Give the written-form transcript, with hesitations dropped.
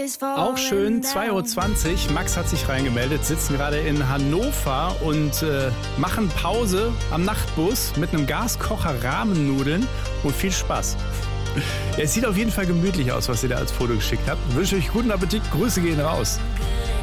Auch schön, 2.20 Uhr. Max hat sich reingemeldet, sitzen gerade in Hannover und machen Pause am Nachtbus mit einem Gaskocher, Rahmennudeln und viel Spaß. Ja, es sieht auf jeden Fall gemütlich aus, was ihr da als Foto geschickt habt. Ich wünsche euch guten Appetit. Grüße gehen raus.